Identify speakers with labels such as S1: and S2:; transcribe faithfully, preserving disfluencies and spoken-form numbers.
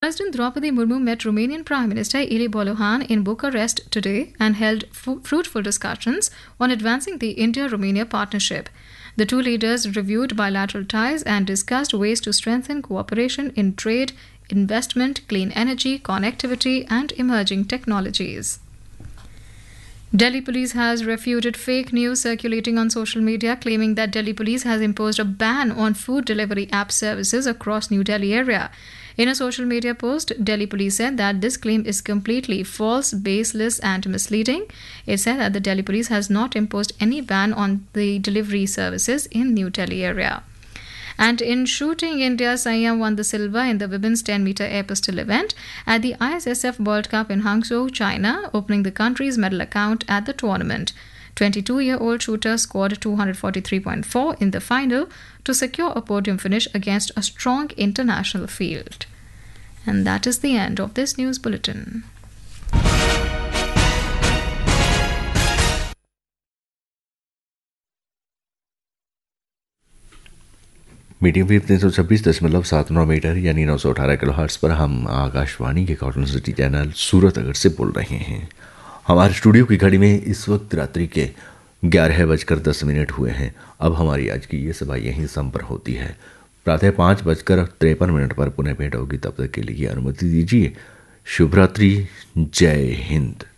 S1: President Draupadi Murmu met Romanian Prime Minister Ili Bolohan in Bucharest today and held fu- fruitful discussions on advancing the India-Romania partnership. The two leaders reviewed bilateral ties and discussed ways to strengthen cooperation in trade, investment, clean energy, connectivity, and emerging technologies. Delhi Police has refuted fake news circulating on social media, claiming that Delhi Police has imposed a ban on food delivery app services across New Delhi area. In a social media post, Delhi Police said that this claim is completely false, baseless, and misleading. It said that the Delhi Police has not imposed any ban on the delivery services in New Delhi area. And in shooting, India, Siam won the silver in the women's ten meter air pistol event at the I S S F World Cup in Hangzhou, China, opening the country's medal account at the tournament. twenty-two-year-old shooter scored two forty-three point four in the final to secure a podium finish against a strong international field. And that is the end of this news bulletin.
S2: Medium wave तीन सौ छब्बीस दशमलव सात नौ metre यानी नौ सौ अठारह kilo hertz पर हम आकाशवाणी के कॉटन सिटी चैनल सूरत अगर से बोल रहे हैं। हमारे स्टूडियो की घड़ी में इस वक्त रात्रि के ग्यारह बजकर दस मिनट हुए हैं। अब हमारी आज की ये सभा यहीं संपन्न होती है। प्रातः पाँच बजकर तिरपन मिनट पर पुनः भेंट होगी। तब तक के लिए अनुमति दीजिए। शुभ रात्रि, जय हिंद।